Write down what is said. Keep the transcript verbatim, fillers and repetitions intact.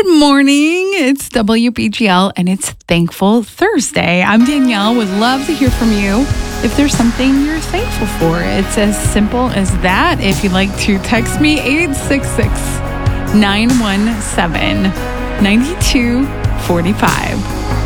Good morning. It's W B G L and it's Thankful Thursday. I'm Danielle. Would love to hear from you if there's something you're thankful for. It's as simple as that. If you'd like to text me, eight six six, nine one seven, nine two four five.